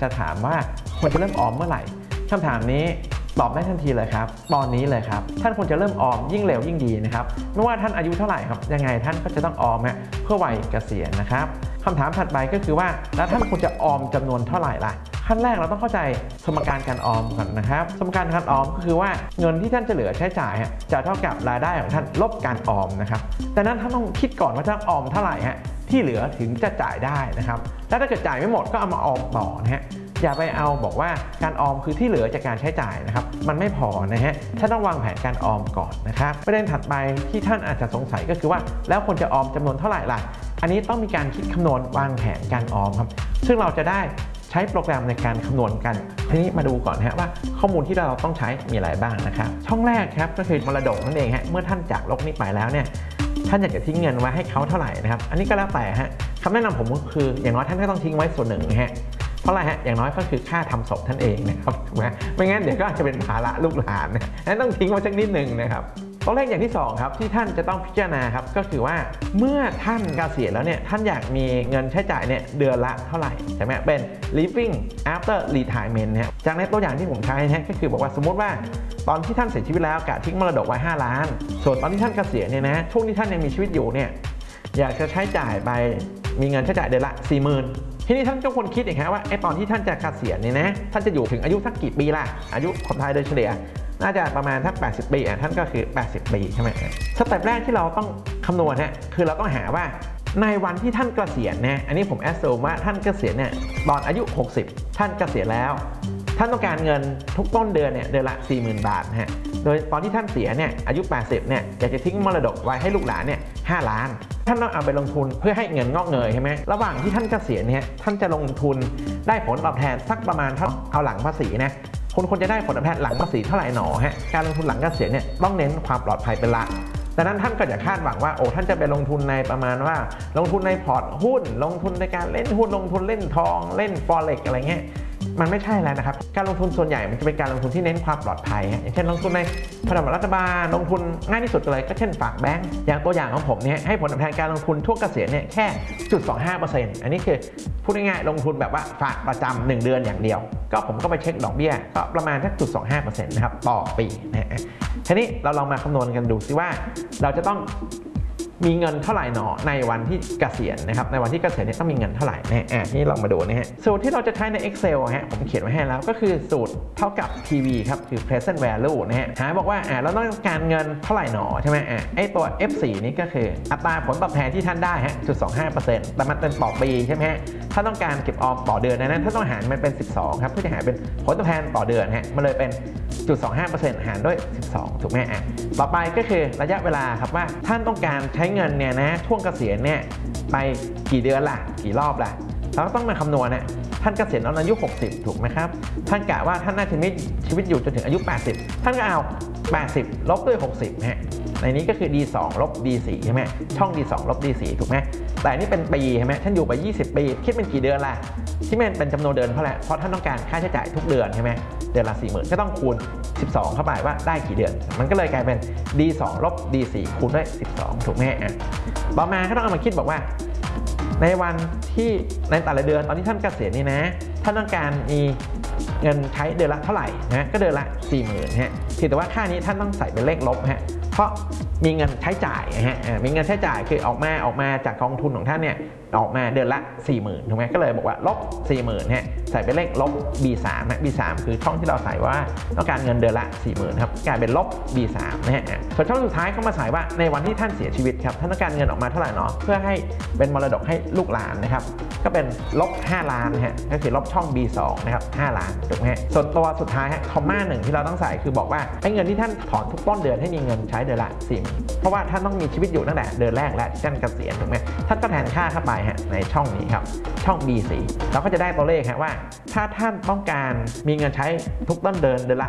จะถามว่าควรจะเริ่มออมเมื่อไหร่คำถามนี้ตอบได้ทันทีเลยครับตอนนี้เลยครับท่านควรจะเริ่มออมยิ่งเร็วยิ่งดีนะครับไม่ว่าท่านอายุเท่าไหร่ครับยังไงท่านก็จะต้องออมเพื่อวัยเกษียณนะครับคำถามถัดไปก็คือว่าแล้วท่านควรจะออมจำนวนเท่าไหร่ล่ะขั้นแรกเราต้องเข้าใจสมการการออมก่อนนะครับสมการการออมก็คือว่าเงินที่ท่านจะเหลือใช้จ่ายจะเท่ากับรายได้ของท่านลบการออมนะครับดังนั้นท่านต้องคิดก่อนว่าจะออมเท่าไหร่ที่เหลือถึงจะจ่ายได้นะครับแล้วถ้าเกิดจ่ายไม่หมดก็เอามาออมต่อนะฮะอย่าไปเอาบอกว่าการออมคือที่เหลือจากการใช้จ่ายนะครับมันไม่พอนะฮะท่านต้องวางแผนการออมก่อนนะครับประเด็นถัดไปที่ท่านอาจจะสงสัยก็คือว่าแล้วควรจะออมจำนวนเท่าไหร่ล่ะอันนี้ต้องมีการคิดคำนวณวางแผนการออมครับซึ่งเราจะได้ใช้โปรแกรมในการคำนวณกันทีนี้มาดูก่อนว่าข้อมูลที่เราต้องใช้มีอะไรบ้างนะครับช่องแรกครับก็คือมรดกนั่นเองเมื่อท่านจากโลกนี้ไปแล้วเนี่ยท่านอยากจะทิ้งเงินไว้ให้เขาเท่าไหร่นะครับอันนี้ก็แล้วแต่คำแนะนำผมก็คืออย่างน้อยท่านก็ต้องทิ้งไว้ส่วนหนึ่งเพราะอะไรอย่างน้อยก็คือค่าทำศพท่านเองนะครับถูกไหมไม่งั้นเดี๋ยวก็อาจจะเป็นภาระลูกหลานนั้นต้องทิ้งไว้สักนิดหนึ่งนะครับตัวเลขอย่างที่2ครับที่ท่านจะต้องพิจารณาครับก็คือว่าเมื่อท่านเกษียณแล้วเนี่ยท่านอยากมีเงินใช้จ่ายเนี่ยเดือนละเท่าไหร่ใช่ไหมเป็น living after retirement จากในตัวอย่างที่ผมใช้ก็คือบอกว่าสมมติว่าตอนที่ท่านเสียชีวิตแล้วกะทิ้งมรดกไว้5 ล้านส่วนตอนที่ท่านเกษียณเนี่ยนะช่วงที่ท่านยังมีชีวิตอยู่เนี่ยอยากจะใช้จ่ายไปมีเงินใช้จ่ายเดือนละ 40,000ทีนี้ท่านก็ควรคิดอีกว่าตอนที่ท่านจะเกษียณเนี่ยนะท่านจะอยู่ถึงอายุสักกี่ปีล่ะอายุคนไทยโดยเฉลี่ยน่าจะประมาณสัก80 ปีท่านก็คือ80 ปีใช่ไหมสเต็ปแรกที่เราต้องคำนวณคือเราต้องหาว่าในวันที่ท่านเกษียณอันนี้ผมแอสซูมว่าท่านเกษียณตอนอายุ60ท่านเกษียณแล้วท่านต้องการเงินทุกต้นเดือนเดือนละ 40,000 บาทโดยตอนที่ท่านเสียอายุ80อยากจะทิ้งมรดกไว้ให้ลูกหลาน5 ล้านท่านต้องเอาไปลงทุนเพื่อให้เงินงอกเงยใช่ไหมระหว่างที่ท่านเกษียณท่านจะลงทุนได้ผลตอบแทนสักประมาณเอาหลังภาษีคนควรจะได้ผลตอบแทนหลังภาษีเท่าไหร่หนอการลงทุนหลังเกษียณต้องเน้นความปลอดภัยเป็นหลักดังนั้นท่านก็อย่าคาดหวังว่าท่านจะไปลงทุนในประมาณว่าลงทุนในพอร์ตหุ้นลงทุนในการเล่นหุ้นลงทุนเล่นทองเล่น Forex อะไรเงี้ยมันไม่ใช่แล้วนะครับการลงทุนส่วนใหญ่มันจะเป็นการลงทุนที่เน้นความปลอดภัยอย่างเช่นลงทุนในพันธบัตรรัฐบาลลงทุนง่ายที่สุดเลยก็เช่นฝากแบงก์อย่างตัวอย่างของผมให้ผลตอบแทนการลงทุนช่วงเกษียณแค่ 0.25% อันนี้คือพูดง่ายๆลงทุนแบบว่าฝากประจำ1 เดือนอย่างเดียวก็ผมก็ไปเช็คดอกเบี้ยก็ประมาณแค่ 0.25% นะครับต่อปีทีนี้เราลองมาคำนวณกันดูซิว่าเราจะต้องมีเงินเท่าไหร่หนอในวันที่เกษียณนะครับในวันที่เกษียณต้องมีเงินเท่าไหร่นี่ลองมาดูสูตรที่เราจะใช้ใน Excel ผมเขียนไว้ให้แล้วก็คือสูตรเท่ากับ PV ครับคือ present value หาบอกว่าเราต้องการเงินเท่าไหร่หนอใช่ไหมตัว F4 นี่ก็คืออัตราผลตอบแทนที่ท่านได้0.25% แต่มันเป็นต่อปีใช่ไหมถ้าต้องการเก็บออมต่อเดือนนั้นถ้าต้องหารมันเป็น12ครับเพื่อจะหาเป็นผลตอบแทนต่อเดือนมันเลยเป็น 0.25% หารด้วย12ถูกไหมต่อไปก็คือระยะเวลาครับว่าท่านต้องการใช้เงินช่วงเกษียณไปกี่เดือนล่ะกี่รอบล่ะเราก็ต้องมาคำนวณท่านเกษียณตอนอายุ60ถูกไหมครับท่านกะว่าท่านน่าจะมีชีวิตอยู่จนถึงอายุ80ท่านก็เอา80ลบด้วย60ในนี้ก็คือ D2 ลบ D4 ใช่ไหมช่อง D2 ลบ D4 ถูกไหมแต่นี่เป็นปีใช่ไหมท่านอยู่ไป20 ปีคิดเป็นกี่เดือนล่ะที่มันเป็นจำนวนเดือนเพราะท่านต้องการค่าใช้จ่ายทุกเดือนใช่ไหมเดือนละ 40,000ก็ต้องคูณ12เข้าไปว่าได้กี่เดือนมันก็เลยกลายเป็น D2 ลบ D4 คูณด้วย12ถูกไหมต่อมาก็ต้องเอามาคิดบอกว่าในวันที่ในแต่ละเดือนตอนที่ท่านเกษียณนี่ท่านต้องการมีเงินใช้เดือนละเท่าไหร่ก็เดือนละ 40,000เพียงแต่ว่าค่านี้ท่านต้องใส่เป็นเลขลบเพราะมีเงินใช้จ่ายมีเงินใช้จ่ายคือออกมาจากกองทุนของท่านออกมาเดือนละ 40,000ถูกไหมก็เลยบอกว่าลบ 40,000ใส่เป็นเลขลบ B3 B3 คือช่องที่เราใส่ว่าต้องการเงินเดือนละ 40,000ครับกลายเป็นลบ B3 ส่วนช่องสุดท้ายเขามาใส่ว่าในวันที่ท่านเสียชีวิตครับท่านต้องการเงินออกมาเท่าไหร่เนาะเพื่อให้เป็นมรดกให้ลูกหลานนะครับก็เป็นลบ 5 ล้านก็คือลบช่อง B2 นะครับ5 ล้านถูกไหมส่วนตัวสุดท้ายคอมมา1ที่เราต้องใส่คือบอกว่าไอ้เงินที่ท่านถอนทุกต้นเดือนให้มีเงินใช้เดือนละ 40,000เพราะว่าท่านต้องมีชีวิตอยู่ตั้งแต่เดือนแรกและท่านเกษียณถูกไหมท่านก็แทนค่าเข้าไปในช่องนี้ครับช่อง B4 เราก็จะได้ตัวเลขว่าถ้าท่านต้องการมีเงินใช้ทุกต้นเดือนละ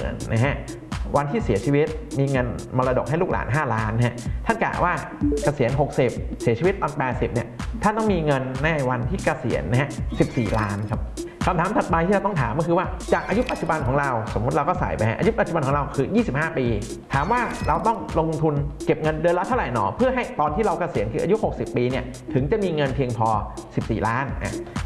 40,000วันที่เสียชีวิตมีเงินมรดกให้ลูกหลาน5 ล้านท่านกะว่าเกษียณ60เสียชีวิตตอน80ท่านต้องมีเงินในวันที่เกษียณ14 ล้านครับคำถามถัดไปที่เราต้องถามก็คือว่าจากอายุปัจจุบันของเราสมมติเราก็ใส่ไปอายุปัจจุบันของเราคือ25 ปีถามว่าเราต้องลงทุนเก็บเงินเดือนละเท่าไหร่หนอเพื่อให้ตอนที่เราเกษียณคืออายุ60 ปีถึงจะมีเงินเพียงพอ14 ล้าน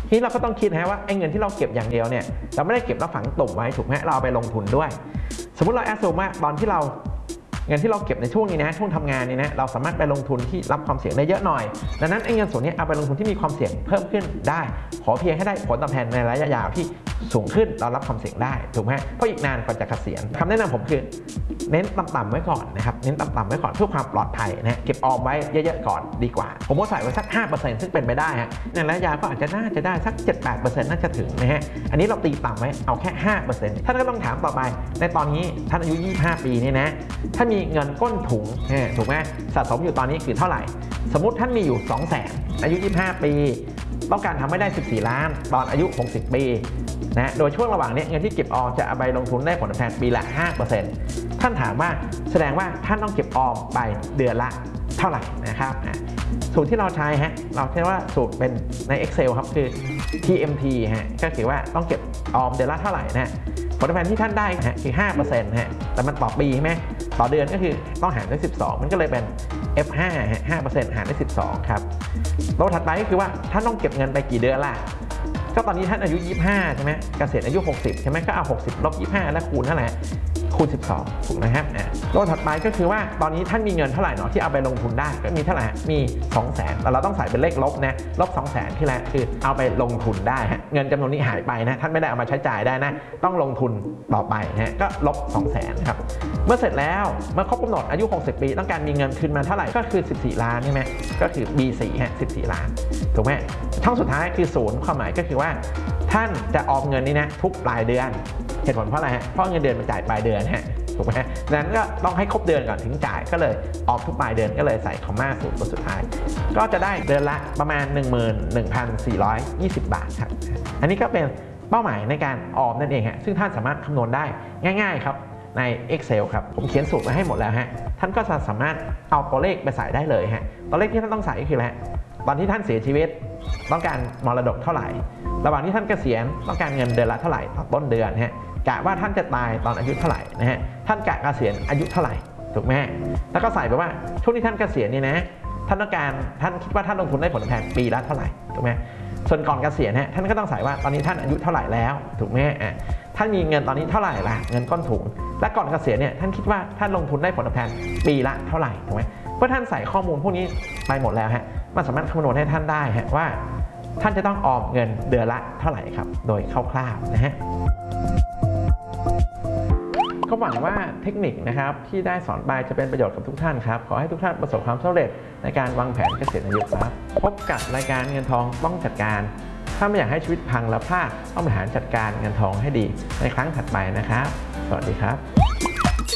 ทีนี้เราก็ต้องคิดว่าไอ้เงินที่เราเก็บอย่างเดียวเนี่ยเราไม่ได้เก็บแล้วฝังตุ่มไว้ถูกไหมเราเอาไปลงทุนด้วยสมมุติเราแอสซูมว่าตอนที่เราเงินที่เราเก็บในช่วงนี้นะช่วงทำงานนี้นะเราสามารถไปลงทุนที่รับความเสี่ยงได้เยอะหน่อยดังนั้นไอ้เงินส่วนนี้เอาไปลงทุนที่มีความเสี่ยงเพิ่มขึ้นได้ขอเพียงให้ได้ผลตอบแทนในระยะยาวที่สูงขึ้นเรารับความเสี่ยงได้ถูกไหมเพราะอีกนานกว่าจะเกษียณคำแนะนำผมคือเน้นต่ำๆไว้ก่อนนะครับเน้นต่ำๆไว้ก่อนเพื่อความปลอดภัยนะเก็บออมไว้เยอะๆก่อนดีกว่าผมว่าใส่ไว้สัก 5% ซึ่งเป็นไปได้ฮะในระยะยาวก็อาจจะน่าจะได้สัก 7-8% น่าจะถึงนะฮะอันนี้เราตีต่ำไว้เอาแค่ 5% ท่านก็ต้องถามต่อไปในตอนนี้ท่านอายุ25 ปีนี่นะถ้ามีเงินก้นถุงถูกไหมสะสมอยู่ตอนนี้คือเท่าไหร่สมมุติท่านมีอยู่ 200,000 อายุ25 ปีต้องการทำให้ได้14 ล้านตอนอายุ60 ปีนะโดยช่วงระหว่างนี้เงินที่เก็บออมจะเอาไปลงทุนได้ผลตอบแทนปีละ 5% ท่านถามว่าแสดงว่าท่านต้องเก็บออมไปเดือนละเท่าไหร่นะครับสูตรที่เราใช้เราใช้ว่าสูตรเป็นใน Excel ครับคือ TMT ก็คือว่าต้องเก็บออมเดือนละเท่าไหร่นะผลตอบแทนที่ท่านได้คือ 5% แต่มันต่อปีใช่ไหมต่อเดือนก็คือต้องหารด้วย12มันก็เลยเป็น F5 5% หารด้วย12ครับตัวถัดไปก็คือว่าท่านต้องเก็บเงินไปกี่เดือนล่ะก็ตอนนี้ท่านอายุ25ใช่ไหมเกษียณอายุ60ใช่ไหมก็เอา60ลบ25แล้วคูณเท่าไหร่คูณ12ถูกไหมครับตัวถัดไปก็คือว่าตอนนี้ท่านมีเงินเท่าไหร่เนาะที่เอาไปลงทุนได้ก็มีเท่าไหร่มี 200,000 แต่เราต้องใส่เป็นเลขลบนะลบ 200,000 ที่แรกคือเอาไปลงทุนได้เงินจำนวนนี้หายไปนะท่านไม่ได้เอามาใช้จ่ายได้นะต้องลงทุนต่อไปก็ลบ 200,000 ครับเมื่อเสร็จแล้วเมื่อครบกำหนดอายุ60 ปีต้องการมีเงินคืนมาเท่าไหร่ก็คือ14 ล้านใช่ไหมก็คือ B4 14 ล้านถูกไหมช่องสุดท้ายคือ0ความหมายก็คือว่าท่านจะออมเงินนี้นะทุกปลายเดือนเหตุผลเพราะอะไรเพราะเงินเดือนมันจ่ายปลายเดือนถูกไหมนั้นก็ต้องให้ครบเดือนก่อนถึงจ่ายก็เลยออมทุกปลายเดือนก็เลยใส่คอมมาสูตรตัวสุดท้ายก็จะได้เดือนละประมาณ 11,420 บาทครับอันนี้ก็เป็นเป้าหมายในการออมนั่นเองซึ่งท่านสามารถคำนวณได้ง่ายๆครับใน Excel ครับผมเขียนสูตรไว้ให้หมดแล้วท่านก็จะสามารถเอาตัวเลขไปใส่ได้เลยตัวเลขที่ท่านต้องใส่ก็คืออะไรตอนที่ท่านเสียชีวิตต้องการมรดกเท่าไหร่ระหว่างที่ท่านเกษียณต้องการเงินเดือนละเท่าไหร่ต่อต้นเดือนกะว่าท่านจะตายตอนอายุเท่าไหร่ท่านกะเกษียณอายุเท่าไหร่ถูกไหมแล้วก็ใส่ไปว่าช่วงที่ท่านเกษียณนี่นะท่านคิดว่าท่านลงทุนได้ผลตอบแทนปีละเท่าไหร่ถูกไหมส่วนก่อนเกษียณท่านก็ต้องใส่ว่าตอนนี้ท่านอายุเท่าไหร่แล้วถูกไหมท่านมีเงินตอนนี้เท่าไหร่ล่ะเงินก้นถุงและก่อนเกษียณท่านคิดว่าท่านลงทุนได้ผลตอบแทนปีละเท่าไหร่ถูกไหมเมื่อท่านใส่ข้อมูลพวกนี้ไปหมดแล้วมันสามารถคำนวณให้ท่านได้ว่าท่านจะต้องออมเงินเดือนละเท่าไหร่ครับโดยคร่าวๆก็หวังว่าเทคนิคนะครับที่ได้สอนไปจะเป็นประโยชน์กับทุกท่านครับขอให้ทุกท่านประสบความสำเร็จในการวางแผนเกษียณอายุครับพบกับรายการเงินทองต้องจัดการถ้าไม่อยากให้ชีวิตพังและพลาดต้องบริหารจัดการเงินทองให้ดีในครั้งถัดไปนะครับสวัสดีครับ